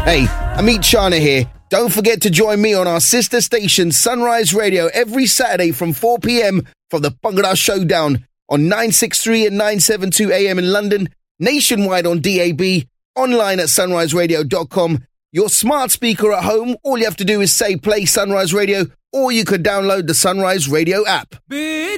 Hey, Amit Chana here. Don't forget to join me on our sister station, Sunrise Radio, every Saturday from 4 p.m. for the Bhangra Showdown on 963 and 972 AM in London, nationwide on DAB, online at sunriseradio.com. Your smart speaker at home, all you have to do is say play Sunrise Radio, or you could download the Sunrise Radio app.